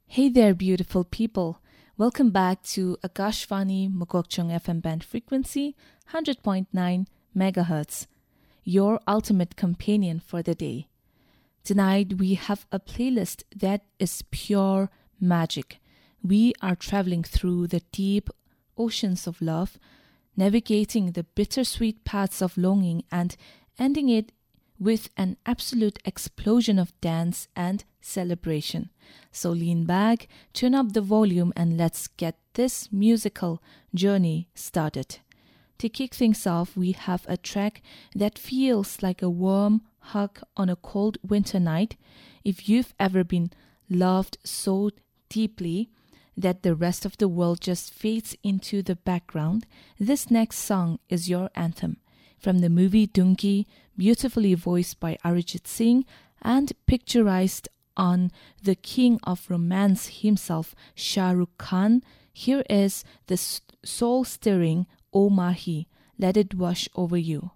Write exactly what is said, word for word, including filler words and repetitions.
Hey there, beautiful people. Welcome back to Akashvani Mokokchung F M band frequency one hundred point nine megahertz, your ultimate companion for the day. Tonight we have a playlist that is pure magic. We are traveling through the deep oceans of love, navigating the bittersweet paths of longing and ending it with an absolute explosion of dance and celebration. So lean back, turn up the volume, and let's get this musical journey started. To kick things off, we have a track that feels like a warm hug on a cold winter night. If you've ever been loved so deeply that the rest of the world just fades into the background, this next song is your anthem. From the movie Dunki, beautifully voiced by Arijit Singh and picturized on the king of romance himself, Shah Rukh Khan, here is the soul-stirring O Mahi, Let It Wash Over You.